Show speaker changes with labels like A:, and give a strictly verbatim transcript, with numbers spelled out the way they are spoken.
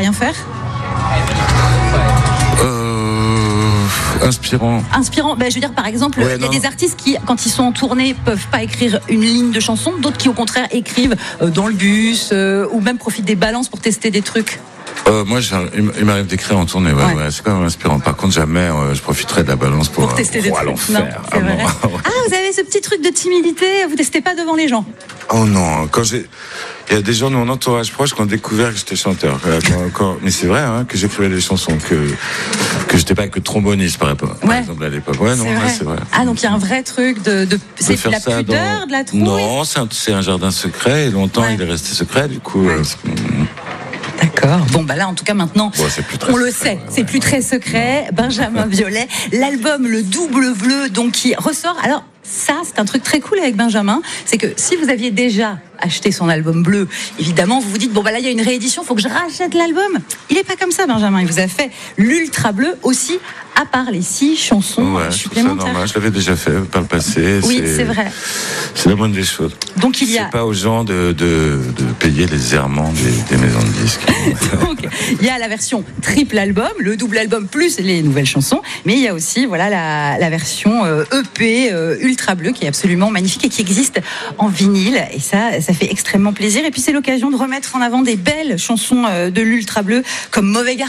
A: rien faire.
B: Inspirant.
A: Inspirant. Ben, je veux dire, par exemple, il ouais, y a non. des artistes qui, quand ils sont en tournée, peuvent pas écrire une ligne de chanson. D'autres qui, au contraire, écrivent euh, dans le bus euh, ou même profitent des balances pour tester des trucs.
B: Euh, moi, il m'arrive d'écrire en tournée. Ouais, ouais. Ouais, c'est quand même inspirant. Par contre, jamais euh, je profiterai de la balance pour,
A: pour tester
B: euh,
A: des
B: pour
A: trucs.
B: l'enfer.
A: Ah, vrai. Ah, vous avez ce petit truc de timidité. Vous testez pas devant les gens.
B: Oh non, quand j'ai, il y a des gens de mon entourage proche qui ont découvert que j'étais chanteur. Quand, quand... Mais c'est vrai hein, que j'écrivais des chansons, que que j'étais pas que tromboniste par, par
A: ouais.
B: exemple à l'époque. Ouais, non,
A: c'est vrai.
B: Ouais, c'est vrai.
A: Ah donc il y a un vrai truc de, de... c'est
B: de
A: la pudeur,
B: dans...
A: de la trouille.
B: Non, c'est un, c'est un jardin secret. Et longtemps, ouais. il est resté secret. Du coup.
A: Ouais.
B: Euh,
A: D'accord. Bon, bah là, en tout cas, maintenant,
B: bon, c'est plus très
A: on le
B: secret,
A: sait,
B: ouais,
A: c'est
B: ouais.
A: plus très secret. Benjamin Biolay, l'album Le Double Bleu, donc qui ressort. Alors, ça, c'est un truc très cool avec Benjamin, c'est que si vous aviez déjà acheté son album bleu, évidemment, vous vous dites, bon, bah là, il y a une réédition, il faut que je rachète l'album. Il n'est pas comme ça, Benjamin. Il vous a fait l'Ultra Bleu aussi, à part les six chansons
B: ouais,
A: supplémentaires.
B: C'est normal, je l'avais déjà fait par le passé.
A: Oui,
B: c'est,
A: c'est vrai.
B: C'est la moindre des choses.
A: Donc, il y a...
B: C'est pas aux gens de, de, de payer les errements des, des maisons de disques.
A: Donc, il y a la version triple album, le double album plus les nouvelles chansons, mais il y a aussi voilà, la, la version euh, E P euh, Ultra Bleu qui est absolument magnifique et qui existe en vinyle. Et ça, ça fait extrêmement plaisir. Et puis, c'est l'occasion de remettre en avant des belles chansons euh, de l'Ultra Bleu, comme Mauvais Garçon.